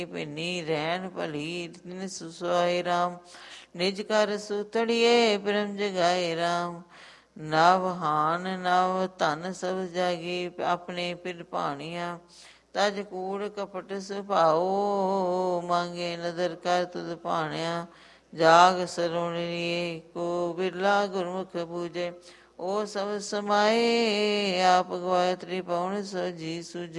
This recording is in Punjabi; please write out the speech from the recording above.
ਭਿੰਨੀ ਰਹਿਣ ਭਲੀ ਤਿਨ ਸੁਸਵਾਏ ਰਾਮ। ਨਿਜ ਕਰ ਸੁਤੜੀਏ ਬ੍ਰਹਮ ਜਗਾਏ ਰਾਮ। ਨਵ ਹਾਨ ਨਵ ਧਨ ਸਭ ਜਾਗੀ ਆਪਣੇ ਪਿਰ ਭਾਣੀਆਂ। ਤਜ ਕੂੜ ਕਪਟ ਸੁਭਾਓ ਮੰਗੇ ਨਦਰ ਕਰ ਤੁਧ ਭਾਣਿਆ। ਜਾਗ ਸਰਵਣੀਏ ਕੋ ਬਿਰਲਾ ਗੁਰਮੁਖ ਬੂਝੇ। ਉਹ ਸਭ ਸਮਾਏ ਆਪ ਗਵਾਏ ਤ੍ਰਿਪਵਨ ਸੋ ਜੀ ਸੂਝੇ।